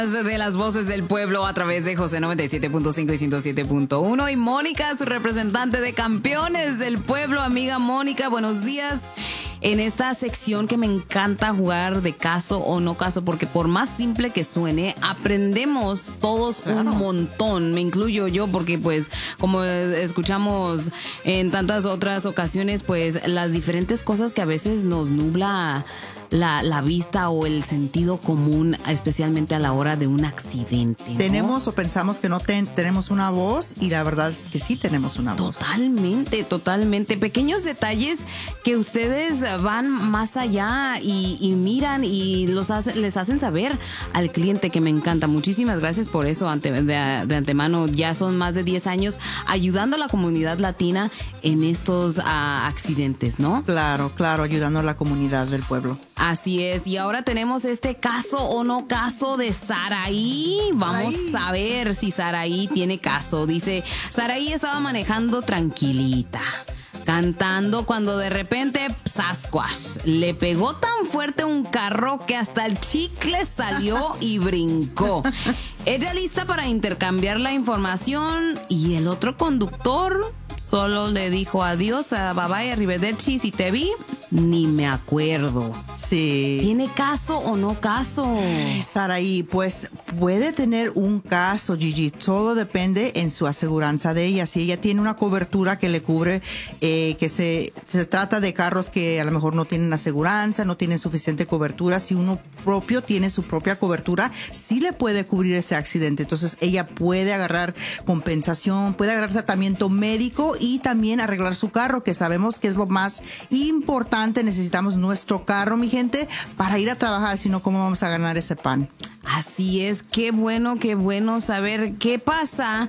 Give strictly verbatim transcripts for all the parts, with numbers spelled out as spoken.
De las voces del pueblo a través de José noventa y siete punto cinco y ciento siete punto uno. Y Mónica, su representante de Campeones del Pueblo. Amiga Mónica, buenos días. En esta sección que me encanta jugar de caso o no caso, porque por más simple que suene, aprendemos todos claro. un montón. Me incluyo yo porque pues como escuchamos en tantas otras ocasiones, pues las diferentes cosas que a veces nos nubla La, la vista o el sentido común, especialmente a la hora de un accidente, ¿no? Tenemos o pensamos que no ten, tenemos una voz y la verdad es que sí tenemos una voz. Totalmente, totalmente. Pequeños detalles que ustedes van más allá y, y miran y los hace, les hacen saber al cliente, que me encanta. Muchísimas gracias por eso ante, de, de antemano. Ya son más de diez años ayudando a la comunidad latina en estos uh, accidentes, ¿no? Claro, claro, ayudando a la comunidad del pueblo. Así es, y ahora tenemos este caso o no caso de Saraí. Vamos Ay. a ver si Saraí tiene caso. Dice, Saraí estaba manejando tranquilita, cantando, cuando de repente Sasquatch le pegó tan fuerte un carro que hasta el chicle salió y brincó. Ella lista para intercambiar la información y el otro conductor solo le dijo adiós, a bye bye, arrivederci, si te vi, ni me acuerdo. Sí. ¿Tiene caso o no caso? Ay, Saraí, pues puede tener un caso, Gigi. Todo depende en su aseguranza de ella. Si ella tiene una cobertura que le cubre, eh, que se, se trata de carros que a lo mejor no tienen aseguranza, no tienen suficiente cobertura. Si uno propio tiene su propia cobertura, sí le puede cubrir ese accidente. Entonces ella puede agarrar compensación, puede agarrar tratamiento médico y también arreglar su carro, que sabemos que es lo más importante. Necesitamos nuestro carro, mi gente, para ir a trabajar, si no, ¿cómo vamos a ganar ese pan? Así es, qué bueno, qué bueno saber qué pasa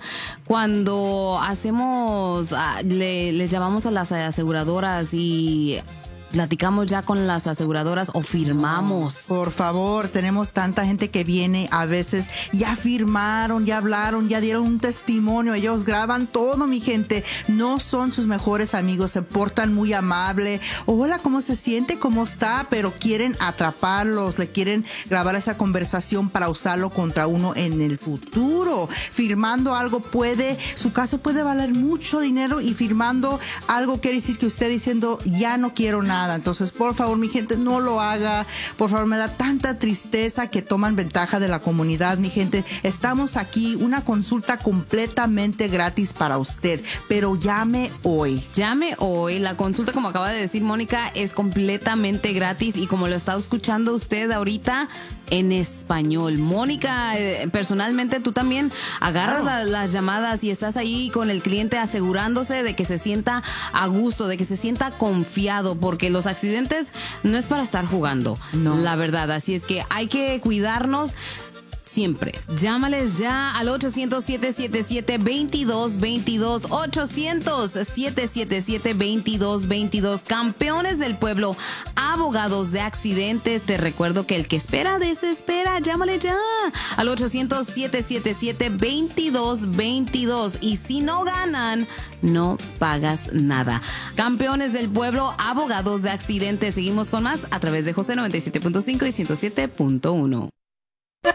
cuando hacemos, uh, le, les llamamos a las aseguradoras y platicamos ya con las aseguradoras o firmamos. Por favor, tenemos tanta gente que viene, a veces ya firmaron, ya hablaron, ya dieron un testimonio, ellos graban todo, mi gente. No son sus mejores amigos, se portan muy amable. Hola, ¿cómo se siente? ¿Cómo está? Pero quieren atraparlos, le quieren grabar esa conversación para usarlo contra uno en el futuro. Firmando algo puede, su caso puede valer mucho dinero, y firmando algo quiere decir que usted diciendo ya no quiero nada. Entonces, por favor, mi gente, no lo haga. Por favor, me da tanta tristeza que toman ventaja de la comunidad, mi gente. Estamos aquí, una consulta completamente gratis para usted, pero llame hoy. Llame hoy. La consulta, como acaba de decir Mónica, es completamente gratis, y como lo está escuchando usted ahorita, en español. Mónica, eh, personalmente tú también agarras claro. la, las llamadas y estás ahí con el cliente asegurándose de que se sienta a gusto, de que se sienta confiado, porque los accidentes no es para estar jugando, no. La verdad. Así es que hay que cuidarnos siempre. Llámales ya al ochocientos, siete siete siete, veintidós veintidós, ochocientos, siete siete siete, veintidós veintidós. Campeones del Pueblo, abogados de accidentes. Te recuerdo que el que espera desespera. Llámale ya al ochocientos, siete siete siete, veintidós veintidós. Y si no ganan, no pagas nada. Campeones del Pueblo, abogados de accidentes. Seguimos con más a través de José noventa y siete punto cinco y ciento siete punto uno.